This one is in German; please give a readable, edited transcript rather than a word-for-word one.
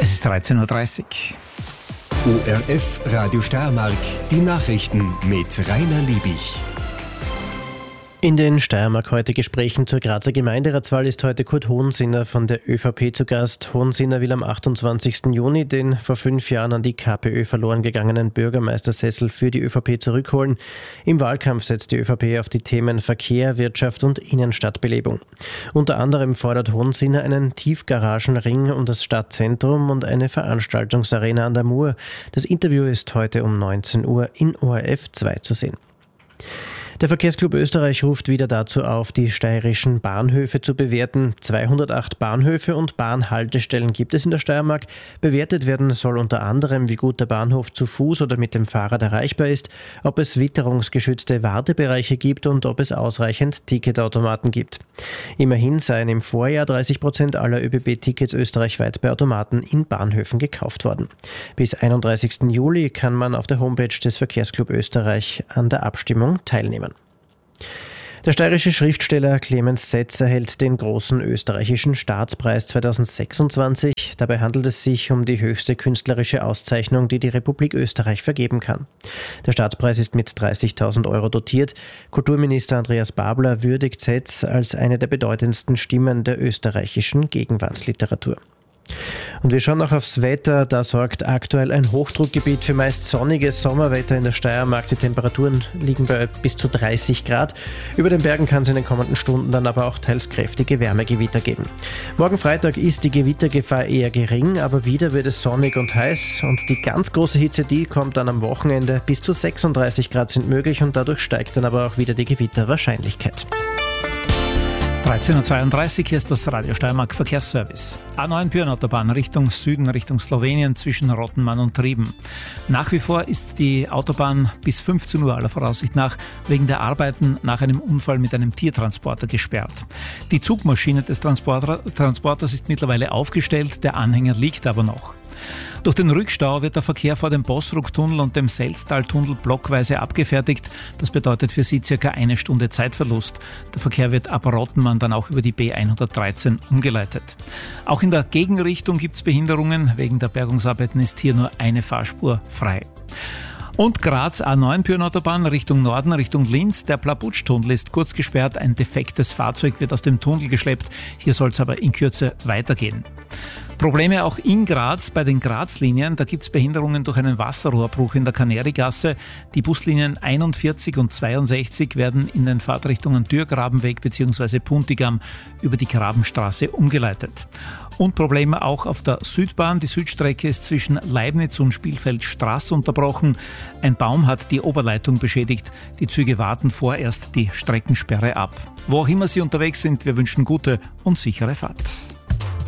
Es ist 13.30 Uhr. ORF Radio Steiermark, die Nachrichten mit Rainer Liebig. In den Steiermark heute Gesprächen zur Grazer Gemeinderatswahl ist heute Kurt Hohensinner von der ÖVP zu Gast. Hohensinner will am 28. Juni den vor 5 Jahren an die KPÖ verloren gegangenen Bürgermeistersessel für die ÖVP zurückholen. Im Wahlkampf setzt die ÖVP auf die Themen Verkehr, Wirtschaft und Innenstadtbelebung. Unter anderem fordert Hohensinner einen Tiefgaragenring um das Stadtzentrum und eine Veranstaltungsarena an der Mur. Das Interview ist heute um 19 Uhr in ORF 2 zu sehen. Der Verkehrsclub Österreich ruft wieder dazu auf, die steirischen Bahnhöfe zu bewerten. 208 Bahnhöfe und Bahnhaltestellen gibt es in der Steiermark. Bewertet werden soll unter anderem, wie gut der Bahnhof zu Fuß oder mit dem Fahrrad erreichbar ist, ob es witterungsgeschützte Wartebereiche gibt und ob es ausreichend Ticketautomaten gibt. Immerhin seien im Vorjahr 30% aller ÖBB-Tickets österreichweit bei Automaten in Bahnhöfen gekauft worden. Bis 31. Juli kann man auf der Homepage des Verkehrsclub Österreich an der Abstimmung teilnehmen. Der steirische Schriftsteller Clemens Setz erhält den großen österreichischen Staatspreis 2026. Dabei handelt es sich um die höchste künstlerische Auszeichnung, die die Republik Österreich vergeben kann. Der Staatspreis ist mit 30.000 € dotiert. Kulturminister Andreas Babler würdigt Setz als eine der bedeutendsten Stimmen der österreichischen Gegenwartsliteratur. Und wir schauen noch aufs Wetter. Da sorgt aktuell ein Hochdruckgebiet für meist sonniges Sommerwetter in der Steiermark. Die Temperaturen liegen bei bis zu 30 Grad. Über den Bergen kann es in den kommenden Stunden dann aber auch teils kräftige Wärmegewitter geben. Morgen Freitag ist die Gewittergefahr eher gering, aber wieder wird es sonnig und heiß. Und die ganz große Hitze, die kommt dann am Wochenende. Bis zu 36 Grad sind möglich und dadurch steigt dann aber auch wieder die Gewitterwahrscheinlichkeit. 13.32 Uhr, hier ist das Radio Steiermark Verkehrsservice. A9 Büren-Autobahn Richtung Süden, Richtung Slowenien zwischen Rottenmann und Trieben. Nach wie vor ist die Autobahn bis 15 Uhr aller Voraussicht nach wegen der Arbeiten nach einem Unfall mit einem Tiertransporter gesperrt. Die Zugmaschine des Transporters ist mittlerweile aufgestellt, der Anhänger liegt aber noch. Durch den Rückstau wird der Verkehr vor dem Bossruck-Tunnel und dem Selztal-Tunnel blockweise abgefertigt. Das bedeutet für Sie circa 1 Stunde Zeitverlust. Der Verkehr wird ab Rottenmann dann auch über die B113 umgeleitet. Auch in der Gegenrichtung gibt es Behinderungen. Wegen der Bergungsarbeiten ist hier nur eine Fahrspur frei. Und Graz A9 Büren-Autobahn Richtung Norden, Richtung Linz. Der Plabutsch-Tunnel ist kurz gesperrt. Ein defektes Fahrzeug wird aus dem Tunnel geschleppt. Hier soll es aber in Kürze weitergehen. Probleme auch in Graz bei den Graz-Linien. Da gibt es Behinderungen durch einen Wasserrohrbruch in der Kanärigasse. Die Buslinien 41 und 62 werden in den Fahrtrichtungen Dürgrabenweg bzw. Puntigam über die Grabenstraße umgeleitet. Und Probleme auch auf der Südbahn. Die Südstrecke ist zwischen Leibniz und Spielfeldstraße unterbrochen. Ein Baum hat die Oberleitung beschädigt. Die Züge warten vorerst die Streckensperre ab. Wo auch immer Sie unterwegs sind, wir wünschen gute und sichere Fahrt.